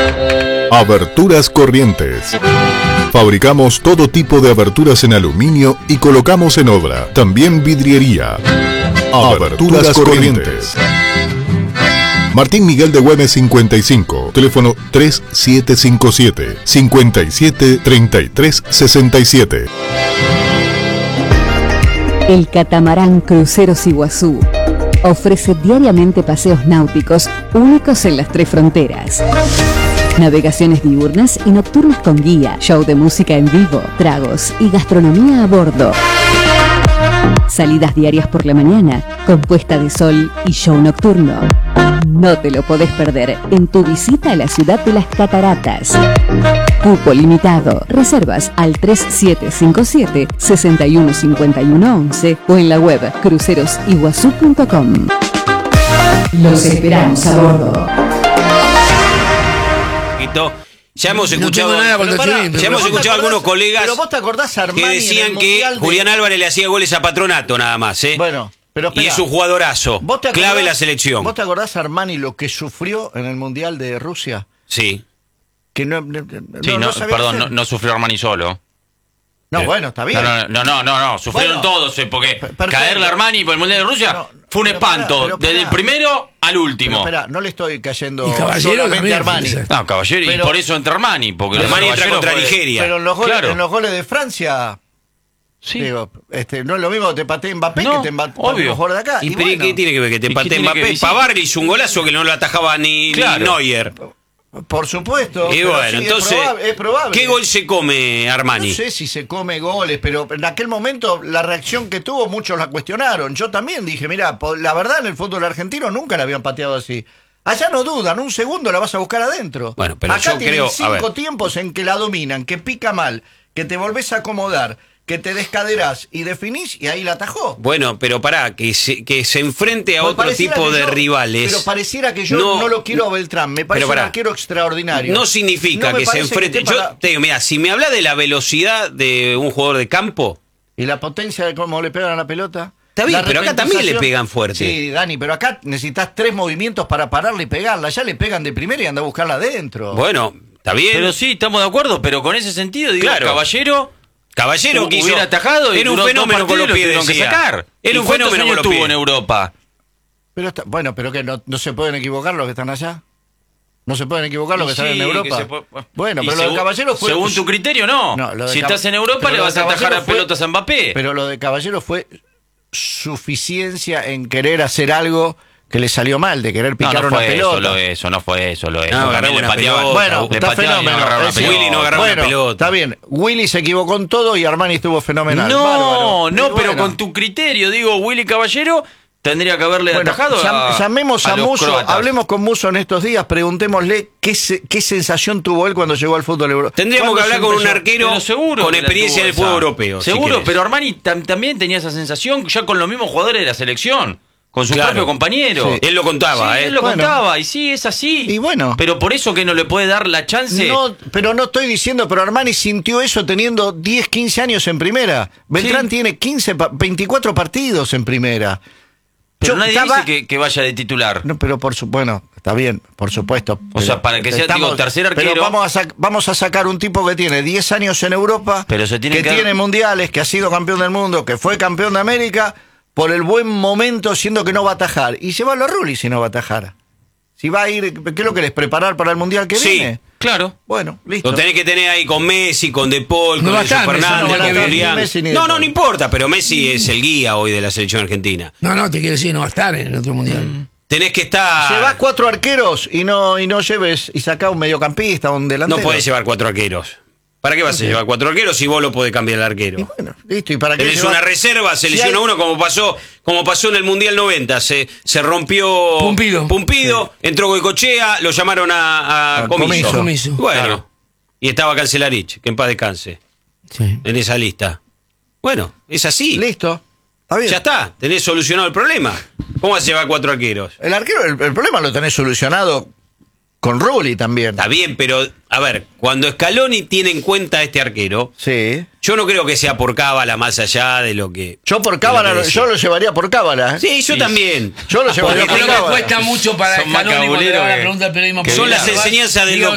Aberturas Corrientes. Fabricamos todo tipo de aberturas en aluminio y colocamos en obra. También vidriería. Aberturas Corrientes. Martín Miguel de Güemes 55, teléfono 3757-573367. El catamarán Cruceros Iguazú ofrece diariamente paseos náuticos únicos en las 3 fronteras. Navegaciones diurnas y nocturnas con guía, show de música en vivo, tragos y gastronomía a bordo. Salidas diarias por la mañana, con puesta de sol y show nocturno. No te lo podés perder en tu visita a la ciudad de las Cataratas. Cupo limitado. Reservas al 3757-615111 o en la web crucerosiguazú.com. Los esperamos a bordo. Ya hemos escuchado, algunos colegas que decían que Julián Álvarez le hacía goles a Patronato nada más, ¿eh? Bueno, pero espera, y es un jugadorazo, clave la selección. ¿Vos te acordás, Armani, lo que sufrió en el Mundial de Rusia? Sí. Que no sufrió Armani solo. No, bueno, está bien. No, sufrieron todos, porque caerle a Armani por el Mundial de Rusia fue un espanto, desde el primero al último. Espera, no le estoy cayendo y Caballero solamente a Armani. No, Caballero, y por eso entra Armani, porque Armani entra contra Nigeria. Pero en los goles de Francia... Sí. Digo, no es lo mismo que te patee Mbappé que te empate obvio. Los jugadores de acá. ¿Y bueno, qué tiene que ver que te patee Mbappé? Pavard hizo un golazo que no lo atajaba ni Neuer. Por supuesto. Y bueno, sí, entonces, es probable. ¿Qué gol se come Armani? No sé si se come goles, pero en aquel momento la reacción que tuvo muchos la cuestionaron. Yo también dije, mira, la verdad en el fútbol argentino nunca la habían pateado así. Allá no dudan, un segundo la vas a buscar adentro. Bueno, pero acá yo tienen creo, 5 tiempos en que la dominan, que pica mal, que te volvés a acomodar, que te descaderás y definís y ahí la atajó. Bueno, pero pará, que se enfrente a otro tipo de rivales. Pero pareciera que yo no lo quiero a Beltrán, me parece un arquero extraordinario. No significa que se enfrente. Yo te digo, mira, si me habla de la velocidad de un jugador de campo. Y la potencia de cómo le pegan a la pelota. Está bien, pero acá también le pegan fuerte. Sí, Dani, pero acá necesitas 3 movimientos para pararle y pegarla. Ya le pegan de primera y anda a buscarla adentro. Bueno, está bien. Pero sí, estamos de acuerdo, pero con ese sentido, digo, claro. Caballero quiso, hubiera atajado y era un fenómeno con los pies que sacar. Era un fenómeno con los pies. En Europa. Pero pero que no se pueden equivocar los que están allá. No se pueden equivocar los que están en Europa. Bueno, pero lo de Caballero fue... Según tu criterio, no si estás en Europa le vas a atajar a pelotas a Mbappé. Pero lo de Caballero fue suficiencia en querer hacer algo que le salió mal, de querer picar una pelota. No fue eso. No, agarró una pelota. Bueno, está fenómeno. Willy no agarró una pelota. Está bien, Willy se equivocó en todo y Armani estuvo fenomenal. No, pero con tu criterio, digo, Willy Caballero tendría que haberle atajado llamemos a Musso, hablemos con Musso en estos días, preguntémosle qué sensación tuvo él cuando llegó al fútbol europeo. Tendríamos que hablar con un arquero con experiencia en el fútbol europeo. Seguro, pero Armani también tenía esa sensación ya con los mismos jugadores de la selección. Con su propio compañero. Sí. Él lo contaba, Él lo contaba, y sí, es así. Y bueno. Pero por eso que no le puede dar la chance. No, pero no estoy diciendo, pero Armani sintió eso teniendo 10, 15 años en primera. Beltrán tiene 24 partidos en primera. Pero nadie dice que vaya de titular. No, pero bueno, está bien, por supuesto. O sea, para que sea tercer arquero. Pero vamos a sacar un tipo que tiene 10 años en Europa, que tiene mundiales, que ha sido campeón del mundo, que fue campeón de América, por el buen momento, siendo que no va a atajar. Y se va a los Rulli si no va a atajar. Si va a ir, ¿qué lo querés preparar para el mundial que viene? Claro. Bueno, listo. Lo tenés que tener ahí con Messi, con De Paul, con Enzo Fernández, con Julián. No importa, pero Messi es el guía hoy de la selección argentina. No, te quiero decir, no va a estar en el otro mundial. Tenés que estar... Llevás 4 arqueros y no lleves y sacá un mediocampista, un delantero. No podés llevar 4 arqueros. ¿Para qué vas a llevar 4 arqueros si vos lo podés cambiar el arquero? Y bueno, listo. ¿Y para qué? Tenés una reserva, selecciona uno como pasó en el Mundial 90. Se rompió Pumpido, entró Goicoechea, lo llamaron a Comiso. Bueno, y estaba Cancelarich, que en paz descanse. Sí. En esa lista. Bueno, es así. Listo. Está bien. Ya está, tenés solucionado el problema. ¿Cómo vas a llevar 4 arqueros? El arquero, el problema lo tenés solucionado con Rulli también. Está bien, pero, a ver, cuando Scaloni tiene en cuenta a este arquero, sí, yo no creo que sea por cábala más allá de lo que... Yo por cábala, yo lo llevaría por cábala. Sí, yo también. Yo lo llevaría por cábala. Cuesta mucho para Scaloni cuando le haga la pregunta al periodismo. Son las enseñanzas del